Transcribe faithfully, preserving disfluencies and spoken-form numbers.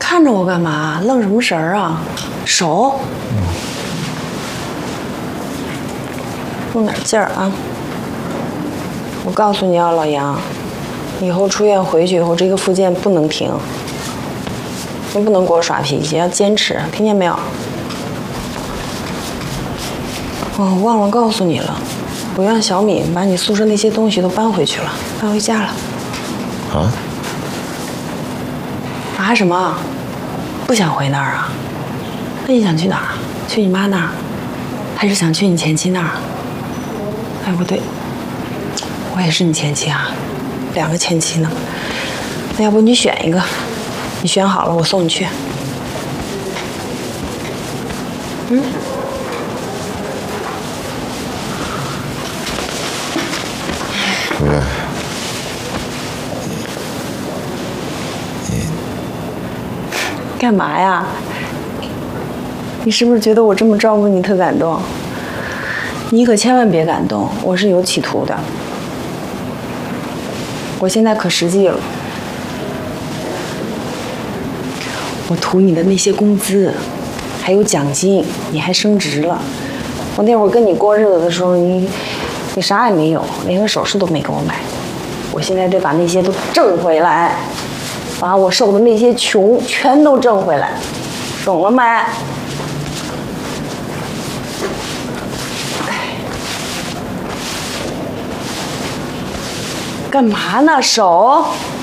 看着我干嘛？愣什么神儿啊？手，嗯，用点劲儿啊！我告诉你啊，老杨，以后出院回去以后，这个复健不能停，你不能给我耍脾气，要坚持，听见没有？哦，我忘了告诉你了，我让小敏把你宿舍那些东西都搬回去了，搬回家了。 啊？ 啊什么？不想回那儿啊？那你想去哪儿？去你妈那儿，还是想去你前妻那儿？哎，不对，我也是你前妻啊，两个前妻呢。那要不你选一个？你选好了，我送你去。嗯。 对。 干嘛呀？你是不是觉得我这么照顾你特感动？你可千万别感动，我是有企图的。我现在可实际了，我图你的那些工资，还有奖金，你还升职了。我那会儿跟你过日子的时候，你你啥也没有，连个首饰都没给我买。我现在得把那些都挣回来。把我受的那些穷全都挣回来，懂了没？干嘛呢？手。